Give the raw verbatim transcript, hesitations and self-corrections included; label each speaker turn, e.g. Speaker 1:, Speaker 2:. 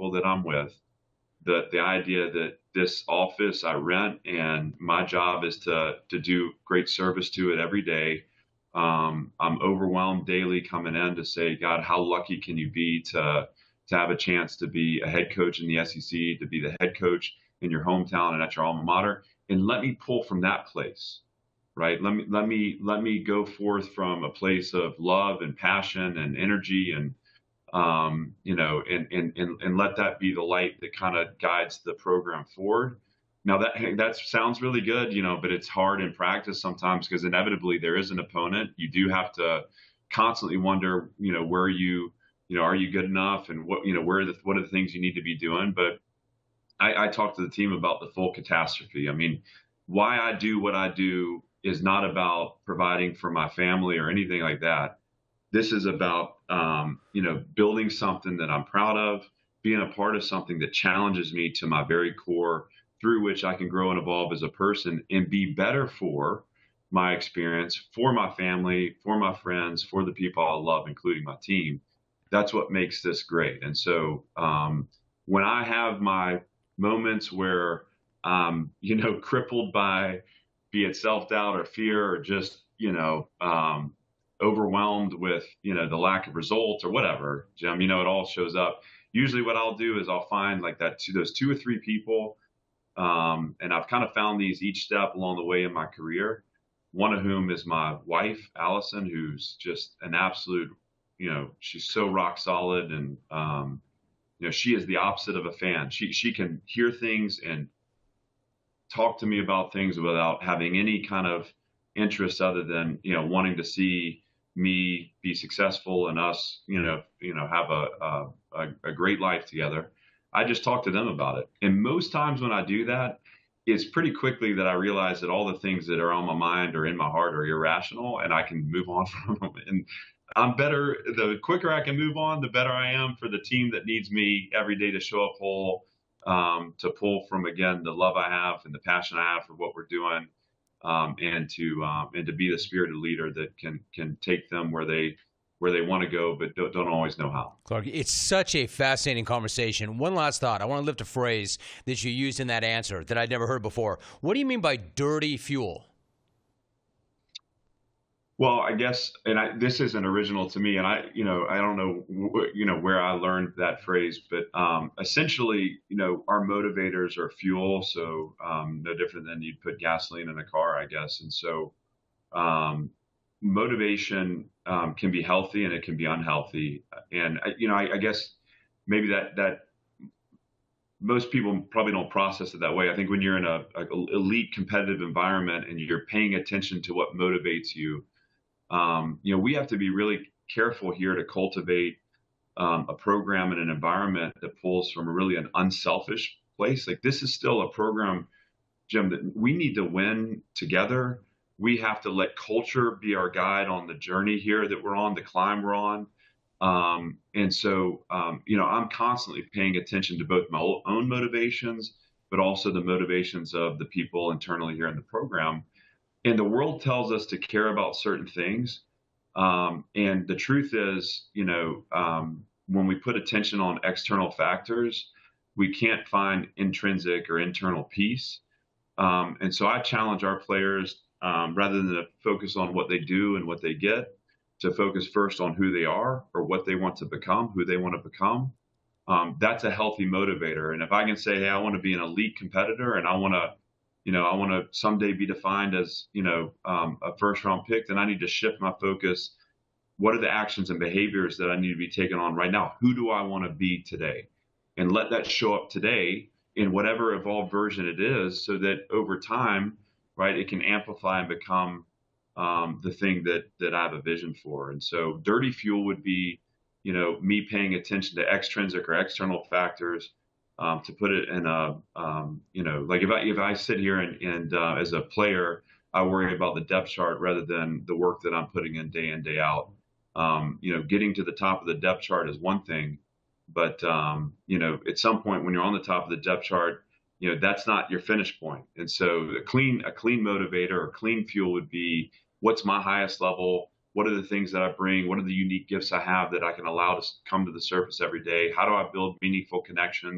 Speaker 1: people that I'm with, the the idea that this office I rent and my job is to to do great service to it every day. Um, I'm overwhelmed daily coming in to say, God, how lucky can you be to to have a chance to be a head coach in the S E C, to be the head coach in your hometown and at your alma mater, and let me pull from that place, right? Let me let me let me go forth from a place of love and passion and energy and um, you know, and, and, and, and let that be the light that kind of guides the program forward. Now that that sounds really good, you know, but it's hard in practice sometimes because inevitably there is an opponent. You do have to constantly wonder, you know, where you, you know, are you good enough, and what, you know, where are the what are the things you need to be doing. But I, I talk to the team about the full catastrophe. I mean, why I do what I do is not about providing for my family or anything like that. This is about, um, you know, building something that I'm proud of, being a part of something that challenges me to my very core, through which I can grow and evolve as a person and be better for my experience, for my family, for my friends, for the people I love, including my team. That's what makes this great. And so um, when I have my moments where um, you know, crippled by, be it self-doubt or fear or just, you know, um, overwhelmed with, you know, the lack of results or whatever, Jim, you know, it all shows up. Usually what I'll do is I'll find like that two, those two or three people. Um, and I've kind of found these each step along the way in my career, one of whom is my wife, Allison, who's just an absolute, you know, she's so rock solid. And, um, you know, she is the opposite of a fan. She, she can hear things and talk to me about things without having any kind of interest other than, you know, wanting to see me be successful and us, you know, you know, have a, a, a great life together. I just talk to them about it. And most times when I do that, it's pretty quickly that I realize that all the things that are on my mind or in my heart are irrational and I can move on from them. And I'm better, the quicker I can move on, the better I am for the team that needs me every day to show up whole, um, to pull from, again, the love I have and the passion I have for what we're doing. Um, and to um, and to be the spirited leader that can can take them where they where they want to go, but don't, don't always know how.
Speaker 2: Clark, it's such a fascinating conversation. One last thought. I want to lift a phrase that you used in that answer that I'd never heard before. What do you mean by dirty fuel?
Speaker 1: Well, I guess, and I, this isn't original to me, and I, you know, I don't know, wh- you know, where I learned that phrase, but um, essentially, you know, our motivators are fuel, so um, no different than you'd put gasoline in a car, I guess. And so, um, motivation um, can be healthy and it can be unhealthy, and I- you know, I, I guess maybe that that most people probably don't process it that way. I think when you're in a, a elite competitive environment and you're paying attention to what motivates you. Um, you know, we have to be really careful here to cultivate um, a program and an environment that pulls from really an unselfish place. Like this is still a program, Jim, that we need to win together. We have to let culture be our guide on the journey here that we're on, the climb we're on. Um, and so, um, you know, I'm constantly paying attention to both my own motivations, but also the motivations of the people internally here in the program. And the world tells us to care about certain things. Um, and the truth is, you know, um, when we put attention on external factors, we can't find intrinsic or internal peace. Um, and so I challenge our players, um, rather than to focus on what they do and what they get, to focus first on who they are or what they want to become, who they want to become. Um, that's a healthy motivator. And if I can say, hey, I want to be an elite competitor and I want to, you know, I want to someday be defined as, you know, um, a first round pick, then I need to shift my focus. What are the actions and behaviors that I need to be taking on right now? Who do I want to be today? And let that show up today in whatever evolved version it is, so that over time, right, it can amplify and become um, the thing that that I have a vision for. And so dirty fuel would be, you know, me paying attention to extrinsic or external factors. Um, to put it in a, um, you know, like if I if I sit here and, and uh, as a player, I worry about the depth chart rather than the work that I'm putting in day in, day out. Um, you know, getting to the top of the depth chart is one thing, but um, you know, at some point when you're on the top of the depth chart, you know, that's not your finish point. And so a clean a clean motivator or clean fuel would be, what's my highest level What are the things that I bring? What are the unique gifts I have that I can allow to come to the surface every day? How do I build meaningful connections?